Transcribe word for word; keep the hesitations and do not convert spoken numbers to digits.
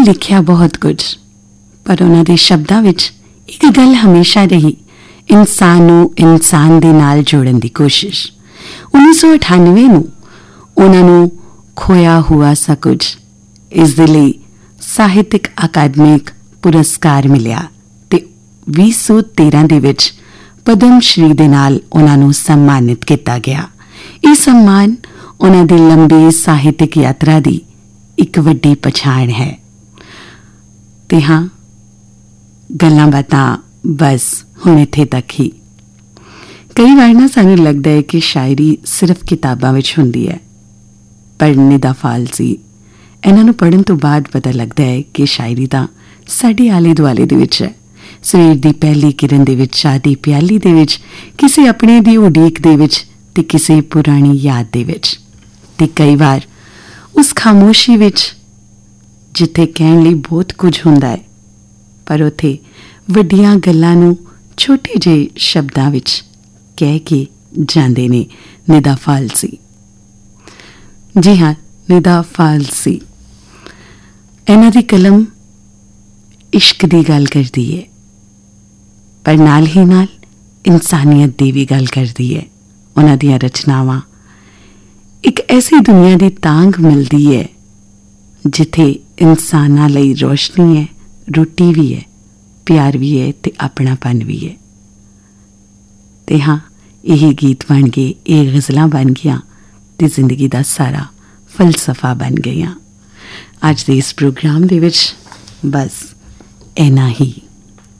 लिखिया बहुत कुछ, पर उन्हां दे शब्दां विच एक गल हमेशा रही, इंसान नूं इंसान दे नाल जोड़न दी कोशिश। उन्नीस सौ अठानवे नूं उन्हां नूं खोया हुआ सा कुछ इस दे लई ਸਾਹਿਤਕ ਅਕਾਦਮਿਕ ਪੁਰਸਕਾਰ ਮਿਲਿਆ ਤੇ ਵੀਹ ਸੌ ਤੇਰਾਂ ਦੇ ਵਿੱਚ ਪਦਮ ਸ਼੍ਰੀ ਦੇ ਨਾਲ ਉਹਨਾਂ ਨੂੰ ਸਨਮਾਨਿਤ ਕੀਤਾ ਗਿਆ। ਇਹ ਸਨਮਾਨ ਉਹਨਾਂ ਦੀ ਲੰਬੀ ਸਾਹਿਤਕ ਯਾਤਰਾ ਦੀ ਇੱਕ ਵੱਡੀ ਪਛਾਣ ਹੈ। ਤੇ ਹਾਂ, ਗੱਲਾਂ ਬਾਤਾਂ ਬਸ ਹੁਣ ਇੱਥੇ ਤੱਕ ਹੀ। ਕਈ ਵਾਰ ਨਾ ਸਾਨੂੰ ਲੱਗਦਾ ਹੈ ਕਿ ਸ਼ਾਇਰੀ ਸਿਰਫ ਕਿਤਾਬਾਂ ਵਿੱਚ ਹੁੰਦੀ ਹੈ, ਪਰ ਨਿਦਾ ਫਾਲਸੀ ਇਹਨਾਂ ਨੂੰ ਪੜ੍ਹਨ ਤੋਂ ਬਾਅਦ ਪਤਾ ਲੱਗਦਾ ਹੈ ਕਿ ਸ਼ਾਇਰੀ ਤਾਂ ਸਾਡੇ ਆਲੇ ਦੁਆਲੇ ਦੇ ਵਿੱਚ ਹੈ। ਸਵੇਰ ਦੀ ਪਹਿਲੀ ਕਿਰਨ ਦੇ ਵਿੱਚ, ਚਾਹ ਦੀ ਪਿਆਲੀ ਦੇ ਵਿੱਚ, ਕਿਸੇ ਆਪਣੇ ਦੀ ਉਡੀਕ ਦੇ ਵਿੱਚ ਤੇ ਕਿਸੇ ਪੁਰਾਣੀ ਯਾਦ ਦੇ ਵਿੱਚ, ਤੇ ਕਈ ਵਾਰ ਉਸ ਖਾਮੋਸ਼ੀ ਵਿੱਚ ਜਿੱਥੇ ਕਹਿਣ ਲਈ ਬਹੁਤ ਕੁਝ ਹੁੰਦਾ ਹੈ, ਪਰ ਉੱਥੇ ਵੱਡੀਆਂ ਗੱਲਾਂ ਨੂੰ ਛੋਟੇ ਜਿਹੇ ਸ਼ਬਦਾਂ ਵਿੱਚ ਕਹਿ ਕੇ ਜਾਂਦੇ ਨੇ ਨਿਦਾ ਫਾਲਸੀ। ਜੀ ਹਾਂ, ਨਿਦਾ ਫਾਲਸੀ। ਇਹਨਾਂ ਦੀ ਕਲਮ ਇਸ਼ਕ ਦੀ ਗੱਲ ਕਰਦੀ ਹੈ, ਪਰ ਨਾਲ ਹੀ ਨਾਲ ਇਨਸਾਨੀਅਤ ਦੀ ਵੀ ਗੱਲ ਕਰਦੀ ਹੈ। ਉਹਨਾਂ ਦੀਆਂ ਰਚਨਾਵਾਂ ਇੱਕ ਐਸੀ ਦੁਨੀਆ ਦੀ ਤਾਂਘ ਮਿਲਦੀ ਹੈ ਜਿੱਥੇ ਇਨਸਾਨਾਂ ਲਈ ਰੋਸ਼ਨੀ ਹੈ, ਰੋਟੀ ਵੀ ਹੈ, ਪਿਆਰ ਵੀ ਹੈ ਤੇ ਆਪਣਾਪਨ ਵੀ ਹੈ। ਤੇ ਹਾਂ, ਇਹ ਗੀਤ ਬਣ ਗਏ, ਇਹ ਗਜ਼ਲਾਂ ਬਣ ਗਈਆਂ ਤੇ ਜ਼ਿੰਦਗੀ ਦਾ ਸਾਰਾ ਫਲਸਫਾ ਬਣ ਗਈਆਂ। ਅੱਜ ਦੇ ਇਸ ਪ੍ਰੋਗਰਾਮ ਦੇ ਵਿੱਚ ਬਸ ਇੰਨਾ ਹੀ।